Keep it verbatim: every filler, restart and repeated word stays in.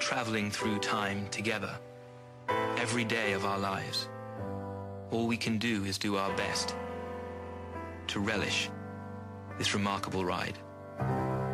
traveling through time together, every day of our lives. All we can do is do our best to relish this remarkable ride.